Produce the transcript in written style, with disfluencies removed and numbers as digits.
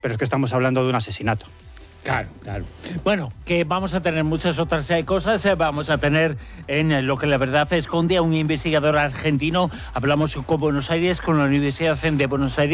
pero es que estamos hablando de un asesinato. Claro, claro. Bueno, que vamos a tener muchas otras cosas. Vamos a tener en Lo que la verdad esconde a un investigador argentino. Hablamos con Buenos Aires, con la Universidad de Buenos Aires.